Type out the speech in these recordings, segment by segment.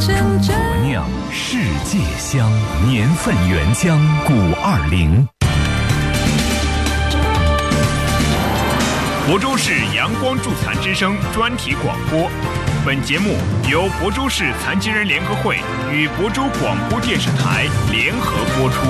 国酿世界香，年份原浆520。 亳州市阳光助残之声专题广播，本节目由亳州市残疾人联合会与亳州广播电视台联合播出。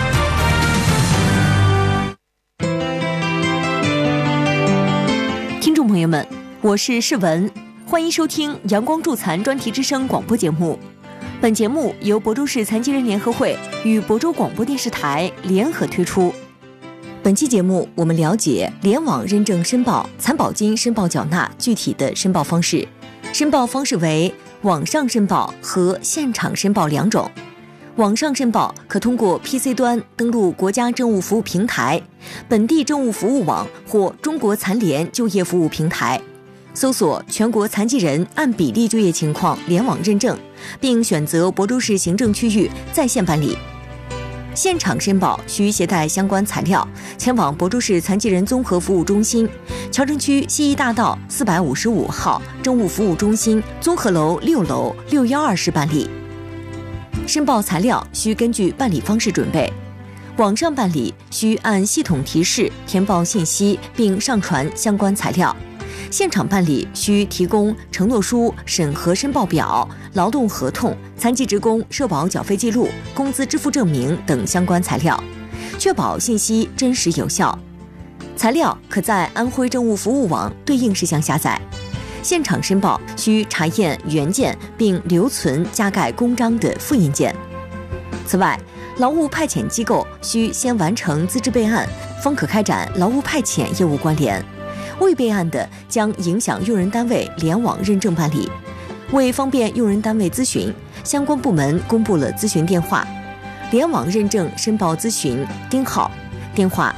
听众朋友们，我是世文，欢迎收听阳光助残专题之声广播节目。本节目由亳州市残疾人联合会与亳州广播电视台联合推出。本期节目，我们了解联网认证申报残保金申报缴纳具体的申报方式。申报方式为网上申报和现场申报两种。网上申报可通过 PC 端登录国家政务服务平台、本地政务服务网或中国残联就业服务平台，搜索全国残疾人按比例就业情况联网认证，并选择亳州市行政区域在线办理。现场申报需携带相关材料，前往亳州市残疾人综合服务中心、桥城区西医大道455号政务服务中心综合楼6楼612室办理。申报材料需根据办理方式准备。网上办理需按系统提示填报信息并上传相关材料。现场办理需提供承诺书、审核申报表、劳动合同、残疾职工社保缴费记录、工资支付证明等相关材料，确保信息真实有效。材料可在安徽政务服务网对应事项下载。现场申报需查验原件并留存加盖公章的复印件。此外，劳务派遣机构需先完成资质备案，方可开展劳务派遣业务关联。未备案的将影响用人单位联网认证办理。为方便用人单位咨询，相关部门公布了咨询电话：联网认证申报咨询丁号，电话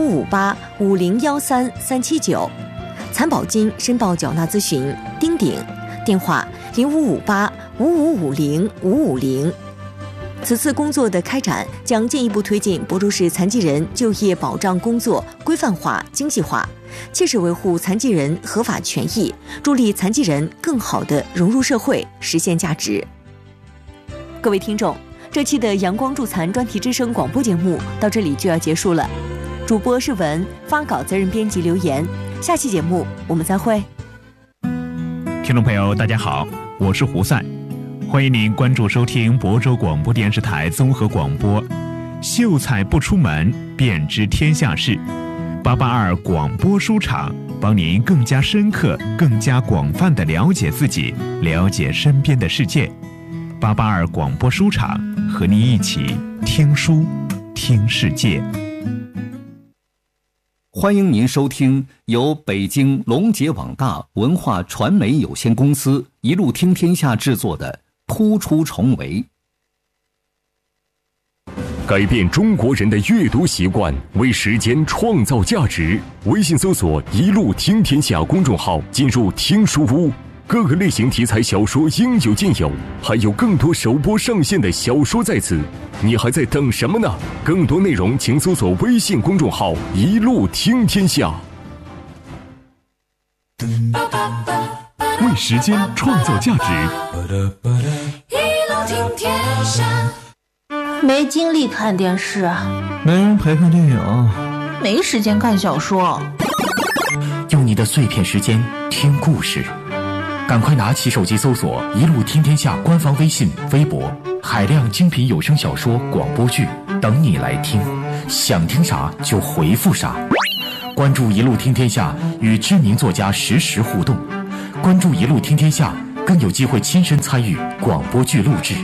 05585013-379；残保金申报缴纳咨询丁鼎，电话05585550-550。此次工作的开展将进一步推进亳州市残疾人就业保障工作规范化、精细化，切实维护残疾人合法权益，助力残疾人更好地融入社会，实现价值。各位听众，这期的阳光助残专题之声广播节目到这里就要结束了。主播是文，发稿责任编辑刘岩。下期节目我们再会。 听众朋友大家好，我是胡赛，欢迎您关注收听亳州广播电视台综合广播。秀才不出门，便知天下事。882广播书场，帮您更加深刻、更加广泛地了解自己，了解身边的世界。882广播书场，和您一起听书，听世界。 欢迎您收听由北京龙杰网大文化传媒有限公司一路听天下制作的突出重围。 改变中国人的阅读习惯，为时间创造价值。微信搜索一路听天下公众号，进入听书屋，各个类型题材小说应有尽有，还有更多首播上线的小说在此，你还在等什么呢？更多内容请搜索微信公众号一路听天下。 为时间创造价值， 一路听天下。 没精力看电视， 没人陪看电影， 没时间看小说， 用你的碎片时间听故事，赶快拿起手机搜索一路听天下官方微信、微博，海量精品有声小说、广播剧等你来听，想听啥就回复啥。关注一路听天下，与知名作家实时互动，关注一路听天下，更有机会亲身参与广播剧录制。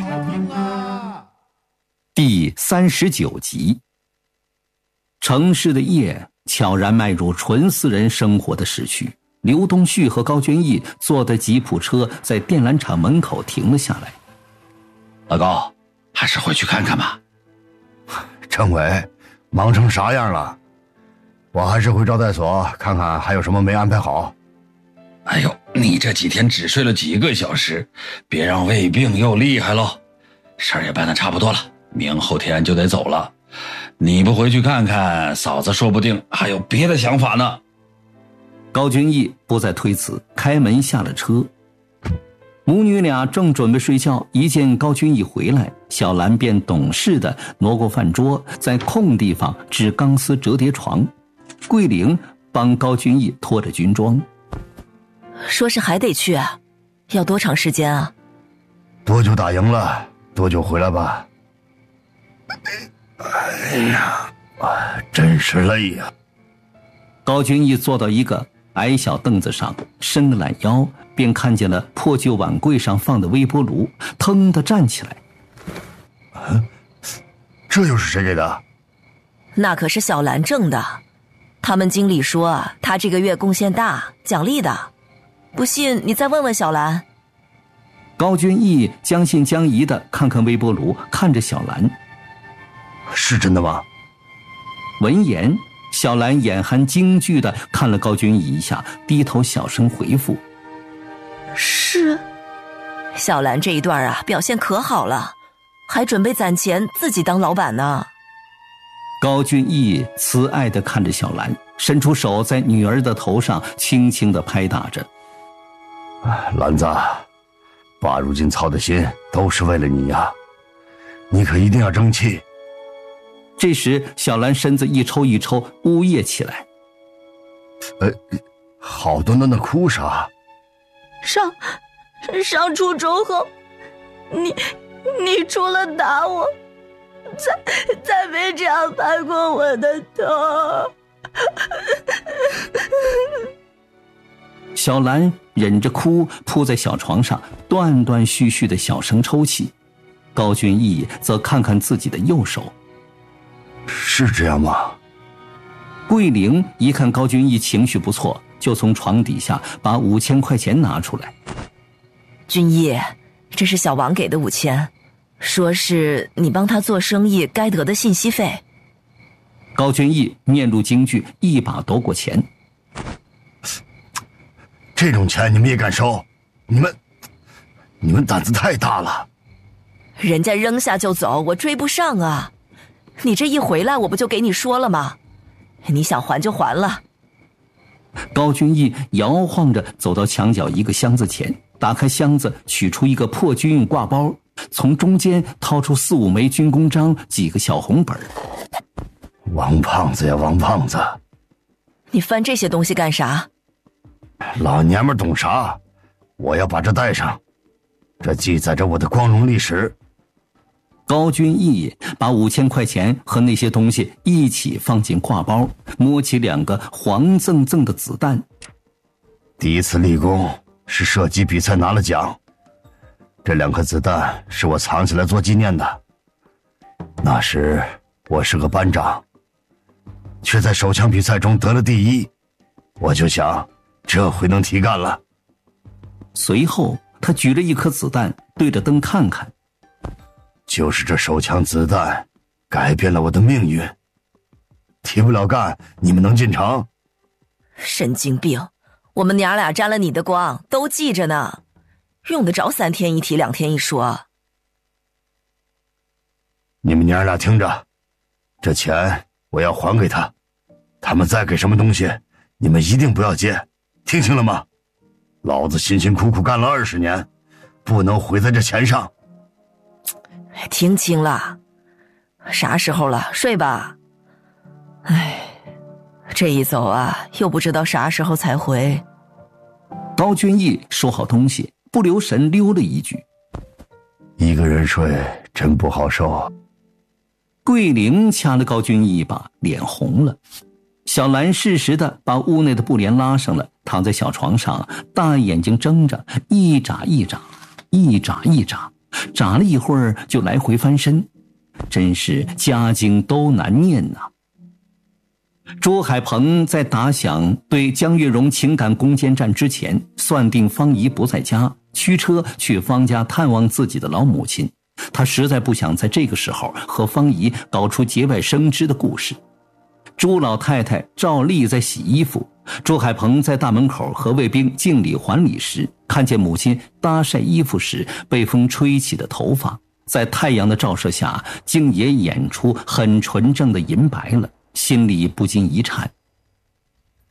第39集。城市的夜悄然迈入纯私人生活的时区。刘东旭和高娟义坐的吉普车在电缆厂门口停了下来。 老高，还是回去看看吧。 政委，忙成啥样了？我还是回招待所看看还有什么没安排好。 哎呦，你这几天只睡了几个小时，别让胃病又厉害喽。事儿也办得差不多了，明后天就得走了。你不回去看看，嫂子说不定还有别的想法呢。 高君义不再推辞，开门下了车。 母女俩正准备睡觉，一见高君义回来，小兰便懂事地挪过饭桌，在空地方置钢丝折叠床。桂玲帮高君义脱着军装。 说是还得去啊，要多长时间啊？ 多久打赢了，多久回来吧。哎呀，真是累呀。 高君义坐到一个矮小凳子上，伸个懒腰，便看见了破旧碗柜上放的微波炉，腾地站起来。 这又是谁给的？ 那可是小兰挣的，他们经理说他这个月贡献大，奖励的。不信你再问问小兰。 高君义将信将疑地看看微波炉，看着小兰。 是真的吗？ 闻言，小兰眼含惊惧地看了高君义一下，低头小声回复： 是。小兰这一段表现可好了，还准备攒钱自己当老板呢。 高君义慈爱地看着小兰，伸出手在女儿的头上轻轻地拍打着。 兰子，爸如今操的心都是为了你呀，你可一定要争气。 这时小兰身子一抽一抽，呜咽起来。 好端端的哭啥？ 上初中后，你除了打我，再没这样拍过我的头。 小兰忍着哭，扑在小床上，断断续续的小声抽泣。高君义则看看自己的右手。 是这样吗？ 桂玲一看高君义情绪不错，就从床底下把5000块钱拿出来。 君义，这是小王给的5000，说是你帮他做生意该得的信息费。 高君义面露惊惧，一把夺过钱。 这种钱你们也敢收？你们胆子太大了。 人家扔下就走，我追不上啊。你这一回来，我不就给你说了吗？你想还就还了。 高君义摇晃着走到墙角一个箱子前，打开箱子，取出一个破军用挂包，从中间掏出4、5枚军功章，几个小红本。 王胖子呀，王胖子， 你翻这些东西干啥？ 老娘们懂啥？我要把这带上，这记载着我的光荣历史。 高君义把5000块钱和那些东西一起放进挂包，摸起2个黄锃锃的子弹。 第一次立功是射击比赛拿了奖，这2颗子弹是我藏起来做纪念的。那时我是个班长，却在手枪比赛中得了第1，我就想这回能提干了。 随后他举了1颗子弹，对着灯看看。 就是这手枪子弹改变了我的命运。提不了干，你们能进城？ 神经病，我们娘俩沾了你的光，都记着呢，用得着3天一提2天一说。 你们娘俩听着，这钱我要还给他，他们再给什么东西，你们一定不要接，听清了吗？老子辛辛苦苦干了20年，不能毁在这钱上。 听清了，啥时候了？睡吧。哎，这一走又不知道啥时候才回。 高君义收好东西，不留神溜了一句： 一个人睡真不好受。 桂玲掐了高君义一把，脸红了。小兰适时地把屋内的布帘拉上了，躺在小床上，大眼睛睁着，一眨一眨，一眨一眨，眨了一会儿就来回翻身，真是家经都难念呐。朱海鹏在打响对江月荣情感攻坚战之前，算定方姨不在家，驱车去方家探望自己的老母亲。他实在不想在这个时候和方姨搞出节外生枝的故事。朱老太太照例在洗衣服，朱海鹏在大门口和卫兵敬礼还礼时，看见母亲搭晒衣服时被风吹起的头发，在太阳的照射下竟也演出很纯正的银白了，心里不禁一颤。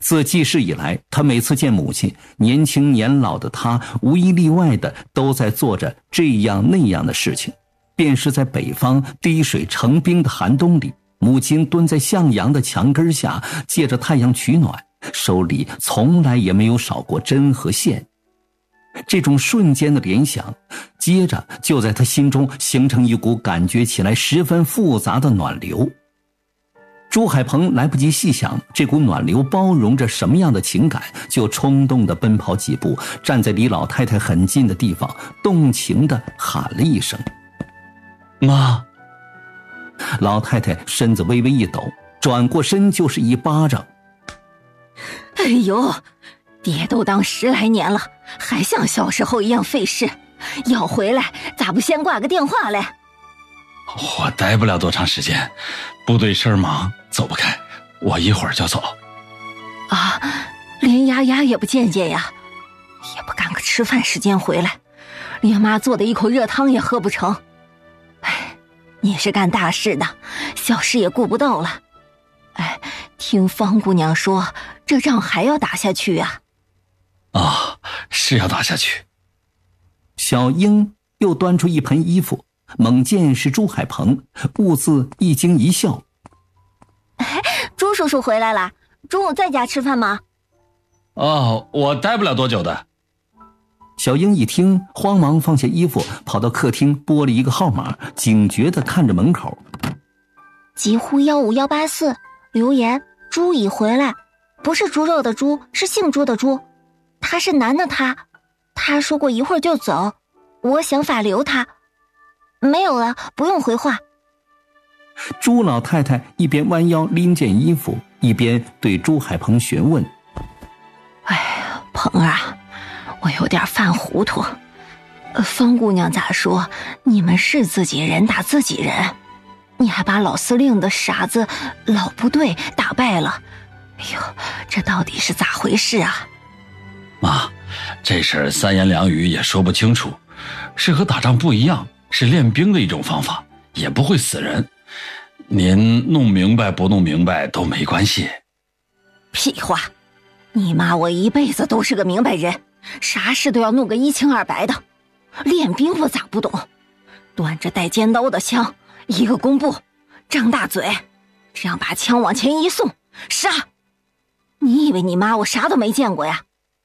自记事以来，他每次见母亲，年轻年老的他无一例外的都在做着这样那样的事情。便是在北方滴水成冰的寒冬里，母亲蹲在向阳的墙根下，借着太阳取暖，手里从来也没有少过针和线。这种瞬间的联想，接着就在他心中形成一股感觉起来十分复杂的暖流。朱海鹏来不及细想这股暖流包容着什么样的情感，就冲动地奔跑几步，站在离老太太很近的地方，动情地喊了一声：“ 妈！” 老太太身子微微一抖，转过身就是一巴掌。 哎呦，爹都当10来年了，还像小时候一样费事，要回来咋不先挂个电话嘞？ 我待不了多长时间，部队事儿忙，走不开，我一会儿就走。 啊，连丫丫也不见见呀？也不赶个吃饭时间回来，连妈做的一口热汤也喝不成。哎，你是干大事的，小事也顾不到了。哎，听方姑娘说，这仗还要打下去啊？ 啊，是要打下去。 小英又端出一盆衣服，猛见是朱海鹏，兀自一惊一笑。 朱叔叔回来了，中午在家吃饭吗？ 哦，我待不了多久的。 小英一听，慌忙放下衣服，跑到客厅拨了一个号码，警觉地看着门口。 急呼15184，留言朱已回来，不是猪肉的猪，是姓朱的朱，他是男的他说过一会儿就走，我想法留他。没有了，不用回话。 朱老太太一边弯腰拎件衣服，一边对朱海鹏询问：“ 哎呀，鹏啊，我有点犯糊涂。方姑娘咋说？你们是自己人打自己人，你还把老司令的傻子老部队打败了。哎呦，这到底是咋回事啊？” 妈，这事儿3言2语也说不清楚，是和打仗不一样，是练兵的一种方法，也不会死人。您弄明白不弄明白都没关系。 屁话，你妈我一辈子都是个明白人，啥事都要弄个一清二白的。练兵我咋不懂？端着带尖刀的枪，一个弓步，张大嘴，这样把枪往前一送，杀！你以为你妈我啥都没见过呀？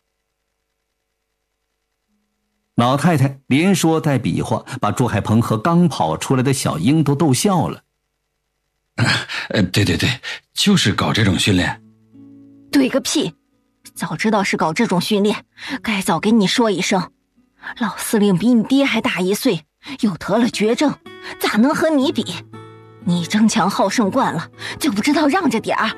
老太太连说带比划，把朱海鹏和刚跑出来的小英都逗笑了。 对，就是搞这种训练。 对个屁！早知道是搞这种训练，该早给你说一声。老司令比你爹还大1岁，又得了绝症，咋能和你比？你争强好胜惯了，就不知道让着点儿。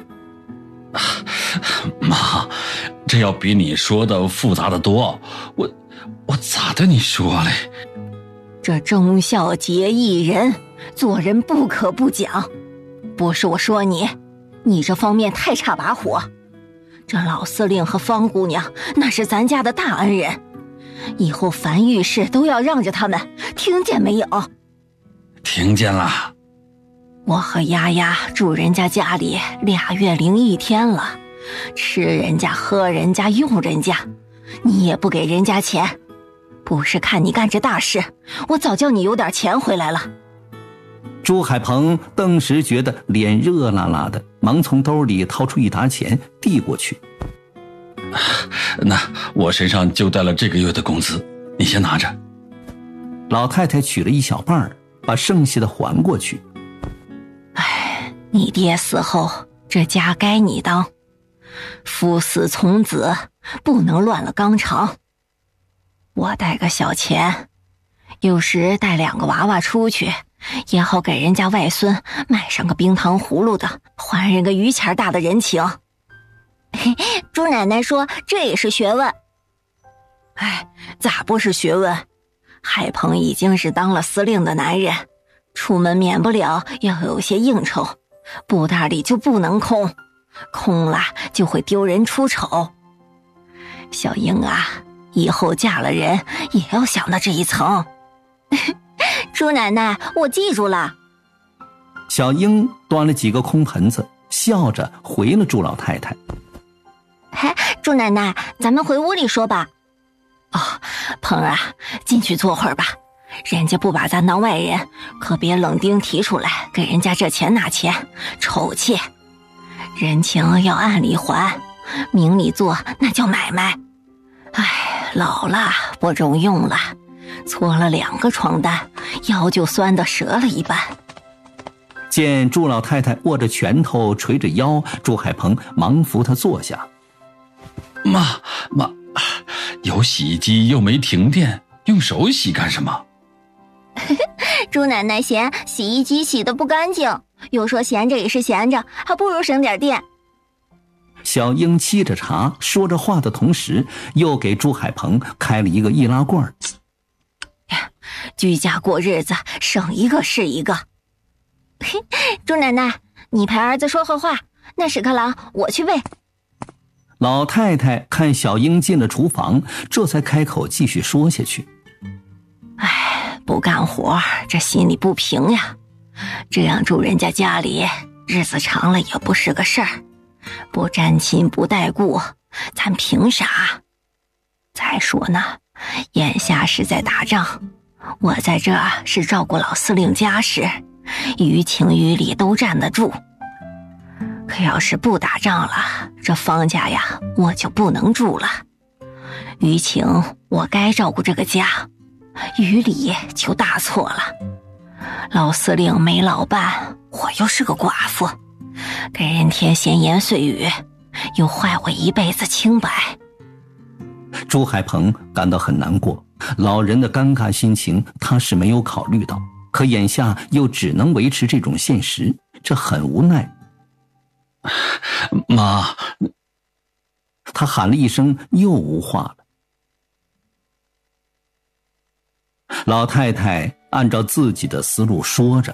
妈，这要比你说的复杂的多，我咋对你说嘞？ 这忠孝节义仁，做人不可不讲。不是我说你这方面太差把火。这老司令和方姑娘那是咱家的大恩人，以后凡遇事都要让着他们，听见没有？ 听见了。 我和丫丫住人家家里2月01天了，吃人家喝人家用人家，你也不给人家钱。不是看你干这大事，我早叫你有点钱回来了。 朱海鹏顿时觉得脸热辣辣的，忙从兜里掏出一沓钱递过去。 那我身上就带了这个月的工资，你先拿着。 老太太取了一小半，把剩下的还过去。 哎，你爹死后，这家该你当。夫死从子，不能乱了纲常。我带个小钱，有时带2个娃娃出去，也好给人家外孙买上个冰糖葫芦的，还人个榆钱大的人情。 朱奶奶说这也是学问。 哎，咋不是学问？海鹏已经是当了司令的男人，出门免不了要有些应酬，布袋里就不能空，空了就会丢人出丑。小英啊，以后嫁了人也要想到这一层。 朱奶奶，我记住了。 小英端了几个空盆子，笑着回了朱老太太。 朱奶奶，咱们回屋里说吧。 哦，鹏啊，进去坐会儿吧。人家不把咱当外人，可别冷丁提出来给人家这钱那钱，臭气。人情要按理还，明里做那叫买卖。哎，老了不中用了，搓了2个床单，腰就酸得折了一半。 见朱老太太握着拳头捶着腰，朱海鹏忙扶她坐下。 妈，有洗衣机又没停电，用手洗干什么？ 朱奶奶嫌洗衣机洗得不干净，又说闲着也是闲着，还不如省点电。 小英沏着茶，说着话的同时，又给朱海鹏开了一个易拉罐。 居家过日子，省一个是一个。 朱奶奶，你陪儿子说会话，那屎壳郎我去喂。 老太太看小英进了厨房，这才开口继续说下去。 不干活，这心里不平呀。这样住人家家里，日子长了也不是个事儿。不沾亲不带故，咱凭啥？再说呢，眼下是在打仗，我在这是照顾老司令家事，于情于理都站得住。可要是不打仗了，这方家呀，我就不能住了。于情我该照顾这个家，于理就大错了。老司令没老伴，我又是个寡妇，给人添闲言碎语，又坏我一辈子清白。 朱海鹏感到很难过，老人的尴尬心情他是没有考虑到，可眼下又只能维持这种现实，这很无奈。 妈， 他喊了一声，又无话了。老太太按照自己的思路说着：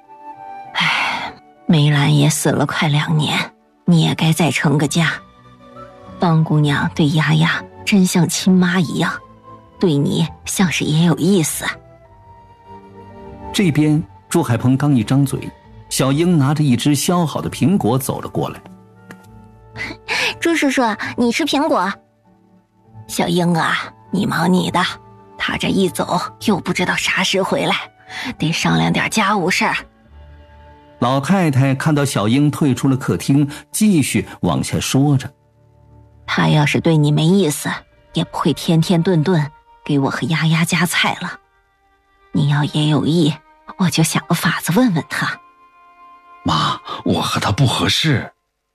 梅兰也死了快2年，你也该再成个家。方姑娘对丫丫真像亲妈一样，对你像是也有意思。 这边朱海鹏刚一张嘴，小英拿着一只削好的苹果走了过来。 朱叔叔，你吃苹果。 小英啊，你忙你的，他这一走又不知道啥时回来，得商量点家务事儿。 老太太看到小英退出了客厅，继续往下说着： 他要是对你没意思，也不会天天顿顿给我和丫丫夹菜了。你要也有意，我就想个法子问问他。 妈，我和他不合适。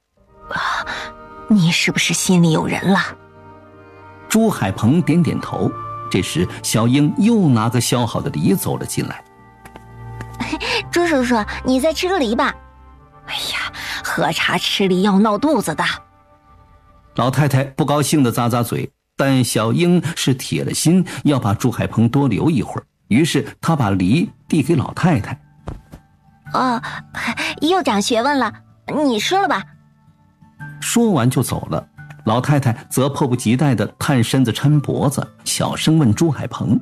你是不是心里有人了？ 朱海鹏点点头。这时小英又拿个削好的梨走了进来。 朱叔叔，你再吃个梨吧。 哎呀，喝茶吃梨要闹肚子的。 老太太不高兴地咂咂嘴，但小英是铁了心要把朱海鹏多留一会儿，于是她把梨递给老太太。 哦，又长学问了，你吃了吧。 说完就走了。老太太则迫不及待地探身子抻脖子，小声问朱海鹏：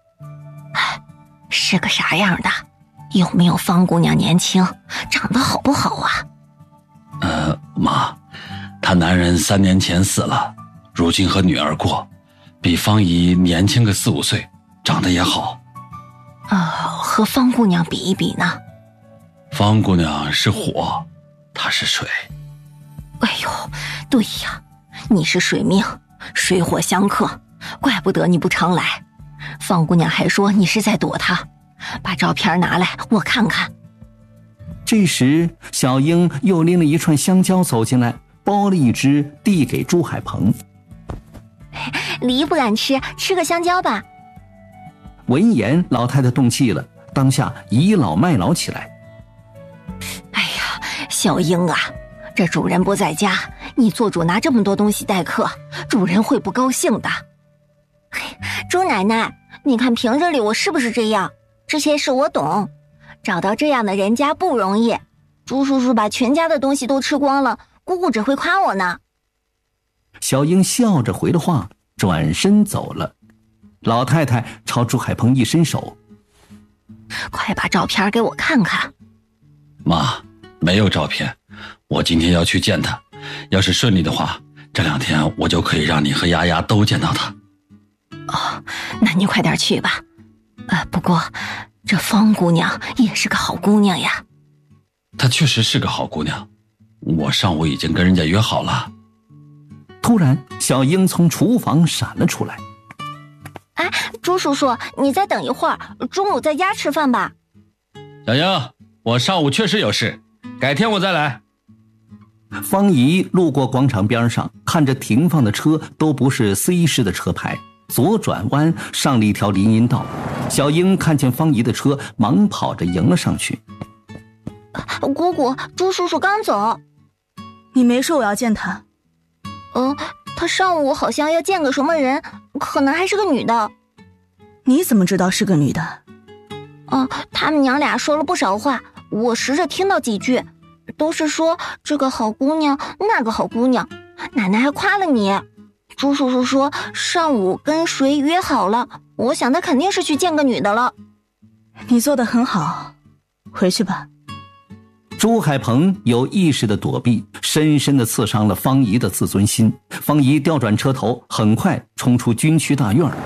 是个啥样的？有没有方姑娘年轻？长得好不好啊？ 妈，她男人3年前死了，如今和女儿过，比方姨年轻个4、5岁，长得也好。 和方姑娘比一比呢？ 方姑娘是火，她是水。 哎呦，对呀，你是水命，水火相克，怪不得你不常来。方姑娘还说你是在躲她，把照片拿来我看看。 这时小英又拎了一串香蕉走进来，剥了一只递给朱海鹏。 梨不敢吃，吃个香蕉吧。 闻言老太太动气了，当下倚老卖老起来。 哎呀，小英啊，这主人不在家，你做主拿这么多东西待客，主人会不高兴的。 朱奶奶，你看平日里我是不是这样？这些事我懂，找到这样的人家不容易。朱叔叔把全家的东西都吃光了，姑姑只会夸我呢。 小英笑着回了话，转身走了。老太太朝朱海鹏一伸手： 快把照片给我看看。 妈，没有照片，我今天要去见他，要是顺利的话， 这2天我就可以让你和丫丫都见到她。 哦，那你快点去吧。不过这方姑娘也是个好姑娘呀。 她确实是个好姑娘，我上午已经跟人家约好了。 突然，小英从厨房闪了出来。 哎，朱叔叔，你再等一会儿，中午在家吃饭吧。 小英，我上午确实有事，改天我再来。 方姨路过广场边上，看着停放的车都不是 C 市的车牌，左转弯上了一条林荫道。小英看见方姨的车，忙跑着迎了上去。 姑姑，朱叔叔刚走。 你没说我要见他？ 他上午好像要见个什么人，可能还是个女的。 你怎么知道是个女的？ 他们娘俩说了不少话，我时着听到几句，都是说这个好姑娘，那个好姑娘，奶奶还夸了你。朱叔叔说上午跟谁约好了，我想他肯定是去见个女的了。 你做得很好，回去吧。 朱海鹏有意识的躲避，深深地刺伤了方姨的自尊心。方姨调转车头，很快冲出军区大院。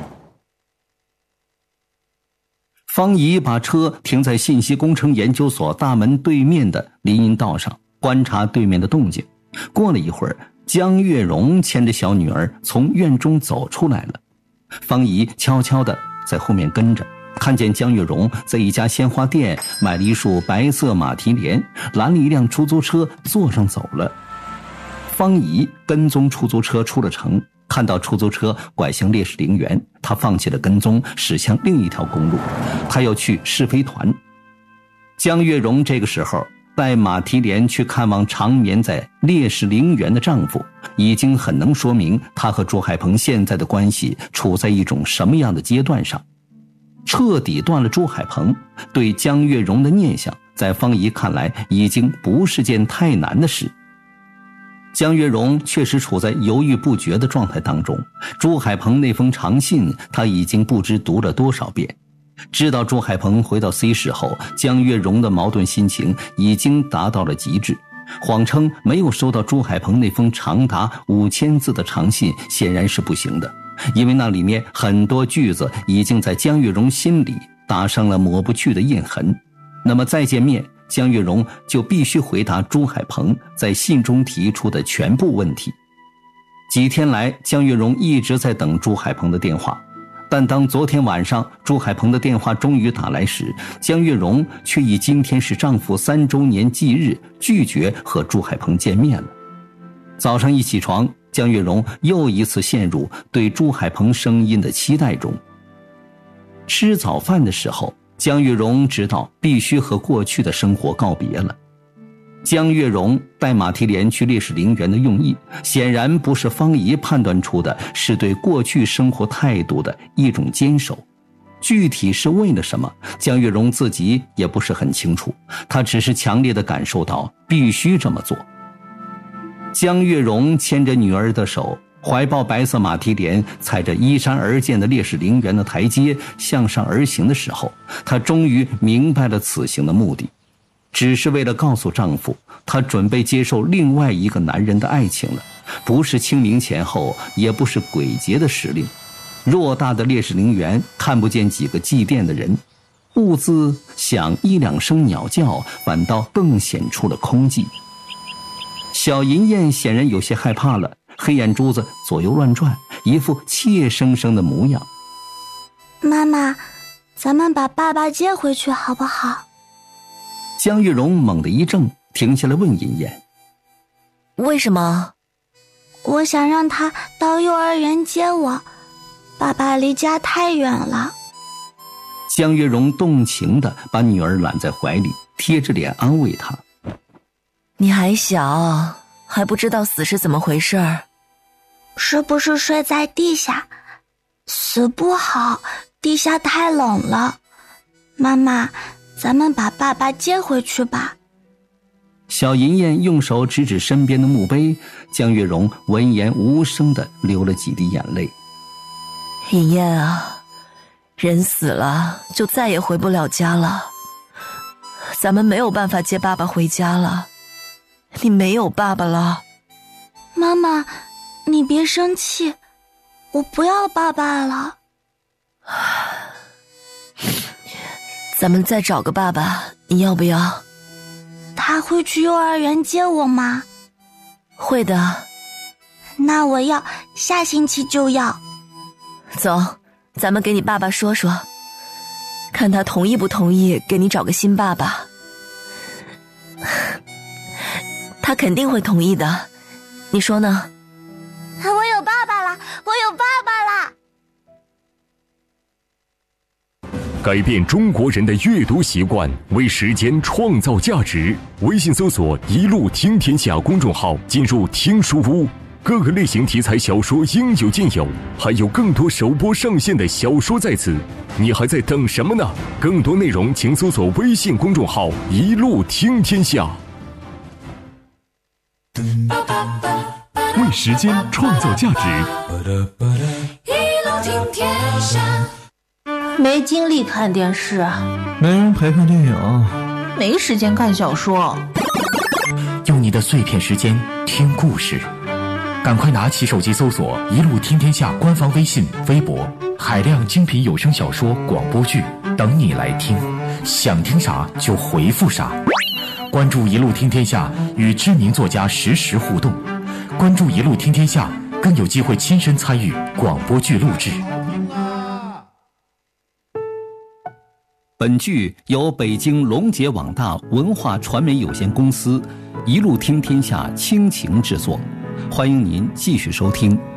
方姨把车停在信息工程研究所大门对面的林荫道上，观察对面的动静。过了一会儿，江月荣牵着小女儿从院中走出来了。方姨悄悄地在后面跟着，看见江月荣在一家鲜花店买了一束白色马蹄莲，拦了一辆出租车坐上走了。方姨跟踪出租车出了城，看到出租车拐向烈士陵园，他放弃了跟踪，驶向另一条公路，他要去试飞团。江月荣这个时候带马蹄莲去看望长眠在烈士陵园的丈夫，已经很能说明他和朱海鹏现在的关系处在一种什么样的阶段上。彻底断了朱海鹏，对江月荣的念想在方姨看来已经不是件太难的事。江月荣确实处在犹豫不决的状态当中，朱海鹏那封长信他已经不知读了多少遍。知道朱海鹏回到 C 市后，江月荣的矛盾心情已经达到了极致。谎称没有收到朱海鹏那封长达5000字的长信显然是不行的，因为那里面很多句子已经在江月荣心里打上了抹不去的印痕。那么再见面，江月荣就必须回答朱海鹏在信中提出的全部问题。几天来，江月荣一直在等朱海鹏的电话，但当昨天晚上朱海鹏的电话终于打来时，江月荣却以今天是丈夫3周年忌日拒绝和朱海鹏见面了。早上一起床，江月荣又一次陷入对朱海鹏声音的期待中。吃早饭的时候，江月荣知道必须和过去的生活告别了。江月荣带马蹄莲去烈士陵园的用意，显然不是方姨判断出的，是对过去生活态度的一种坚守。具体是为了什么，江月荣自己也不是很清楚，她只是强烈地感受到必须这么做。江月荣牵着女儿的手，怀抱白色马蹄莲，踩着依山而建的烈士陵园的台阶向上而行的时候，她终于明白了此行的目的，只是为了告诉丈夫，她准备接受另外一个男人的爱情了，不是清明前后，也不是鬼节的时令。偌大的烈士陵园看不见几个祭奠的人，兀自响1-2声鸟叫，反倒更显出了空寂。小银燕显然有些害怕了，黑眼珠子左右乱转，一副怯生生的模样。 妈妈，咱们把爸爸接回去好不好？ 江玉荣猛地一怔，停下来问银燕： 为什么？ 我想让他到幼儿园接我，爸爸离家太远了。 江月荣动情地把女儿揽在怀里，贴着脸安慰她： 你还小，还不知道死是怎么回事儿。 是不是睡在地下？死不好，地下太冷了。妈妈，咱们把爸爸接回去吧。 小银燕用手指指身边的墓碑，江月荣闻言无声地流了几滴眼泪。 银燕啊，人死了就再也回不了家了，咱们没有办法接爸爸回家了，你没有爸爸了。 妈妈， 你别生气，我不要爸爸了。 咱们再找个爸爸，你要不要？ 他会去幼儿园接我吗？ 会的。 那我要，下星期就要。 走，咱们给你爸爸说说，看他同意不同意给你找个新爸爸。他肯定会同意的，你说呢？ 我有爸爸了，我有爸爸了。 改变中国人的阅读习惯，为时间创造价值。微信搜索“一路听天下”公众号，进入听书屋，各个类型题材小说应有尽有，还有更多首播上线的小说在此，你还在等什么呢？更多内容请搜索微信公众号“一路听天下”。 为时间创造价值， 一路听天下。 没精力看电视， 没人陪看电影， 没时间看小说。 用你的碎片时间听故事，赶快拿起手机搜索“一路听天下”官方微信、微博，海量精品有声小说、广播剧等你来听，想听啥就回复啥。关注“一路听天下”，与知名作家实时互动。关注“一路听天下”，更有机会亲身参与广播剧录制。 本剧由北京龙杰网大文化传媒有限公司一路听天下倾情制作，欢迎您继续收听。